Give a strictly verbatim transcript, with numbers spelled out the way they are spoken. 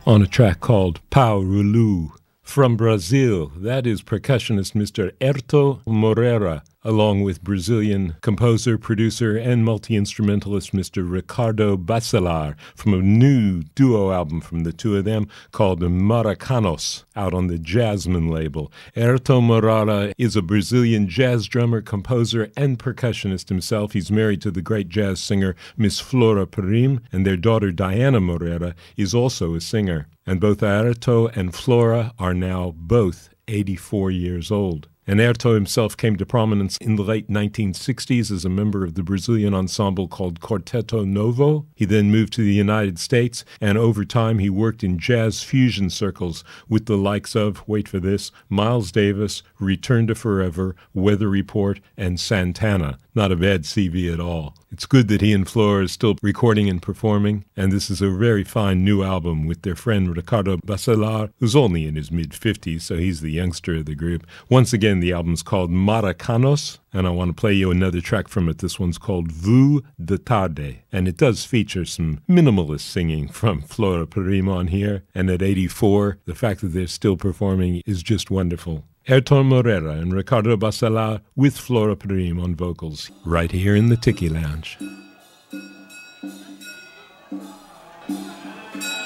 on a track called Pau Rulu. From Brazil, that is percussionist Mister Herto Moreira, along with Brazilian composer, producer, and multi-instrumentalist Mister Ricardo Bacelar, from a new duo album from the two of them called Maracanos, out on the Jasmine label. Herto Moreira is a Brazilian jazz drummer, composer, and percussionist himself. He's married to the great jazz singer Miss Flora Purim, and their daughter Diana Moreira is also a singer. And both Herto and Flora are now both eighty-four years old. And Herto himself came to prominence in the late nineteen sixties as a member of the Brazilian ensemble called Quarteto Novo. He then moved to the United States, and over time he worked in jazz fusion circles with the likes of, wait for this, Miles Davis, Return to Forever, Weather Report, and Santana. Not a bad C V at all. It's good that he and Flora are still recording and performing, and this is a very fine new album with their friend Ricardo Bacelar, who's only in his mid-fifties, so he's the youngster of the group. Once again, the album's called Maracanos, and I want to play you another track from it. This one's called Vu de Tarde, and it does feature some minimalist singing from Flora Purim on here, and at eighty-four, the fact that they're still performing is just wonderful. Herto Moreira and Ricardo Bacelar with Flora Purim on vocals, right here in the Tiki Lounge.